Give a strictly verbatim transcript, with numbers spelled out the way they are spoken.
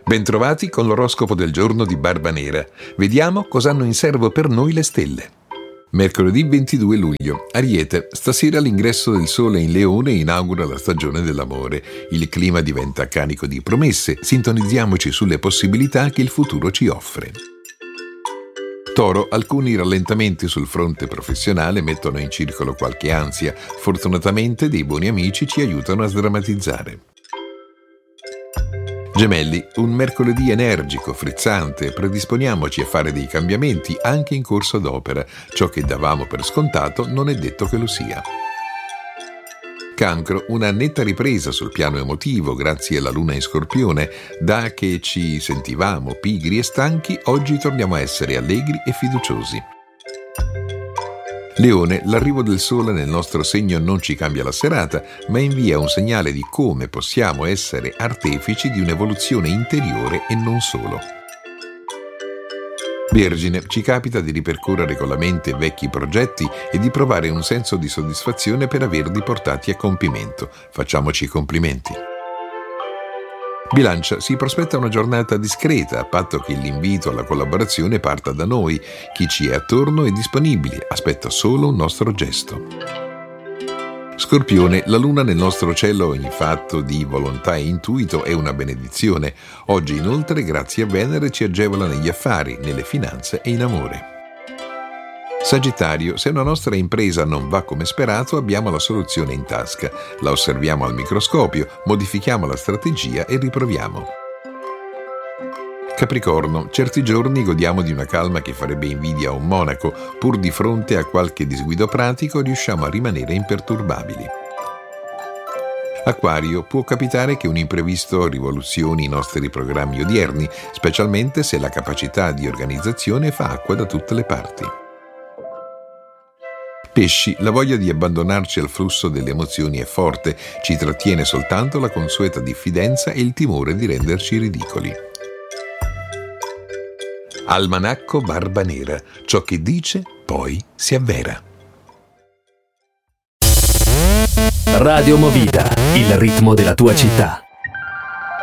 Bentrovati con l'oroscopo del giorno di Barbanera. Vediamo cosa hanno in serbo per noi le stelle. Mercoledì ventidue luglio. Ariete. Stasera l'ingresso del sole in Leone inaugura la stagione dell'amore. Il clima diventa carico di promesse. Sintonizziamoci sulle possibilità che il futuro ci offre. Toro. Alcuni rallentamenti sul fronte professionale mettono in circolo qualche ansia. Fortunatamente dei buoni amici ci aiutano a sdrammatizzare. Gemelli, un mercoledì energico, frizzante, predisponiamoci a fare dei cambiamenti anche in corso d'opera. Ciò che davamo per scontato non è detto che lo sia. Cancro, una netta ripresa sul piano emotivo grazie alla luna in Scorpione. Da che ci sentivamo pigri e stanchi, oggi torniamo a essere allegri e fiduciosi. Leone, l'arrivo del sole nel nostro segno non ci cambia la serata, ma invia un segnale di come possiamo essere artefici di un'evoluzione interiore e non solo. Vergine, ci capita di ripercorrere con la mente vecchi progetti e di provare un senso di soddisfazione per averli portati a compimento. Facciamoci i complimenti. Bilancia, si prospetta una giornata discreta, a patto che l'invito alla collaborazione parta da noi. Chi ci è attorno è disponibile, aspetta solo un nostro gesto. Scorpione, la luna nel nostro cielo in fatto di volontà e intuito è una benedizione. Oggi inoltre, grazie a Venere, ci agevola negli affari, nelle finanze e in amore. Sagittario, se una nostra impresa non va come sperato, abbiamo la soluzione in tasca. La osserviamo al microscopio, modifichiamo la strategia e riproviamo. Capricorno, certi giorni godiamo di una calma che farebbe invidia a un monaco. Pur di fronte a qualche disguido pratico, riusciamo a rimanere imperturbabili. Acquario, può capitare che un imprevisto rivoluzioni i nostri programmi odierni, specialmente se la capacità di organizzazione fa acqua da tutte le parti. Pesci, la voglia di abbandonarci al flusso delle emozioni è forte, ci trattiene soltanto la consueta diffidenza e il timore di renderci ridicoli. Almanacco Barbanera, ciò che dice poi si avvera. Radio Movida, il ritmo della tua città.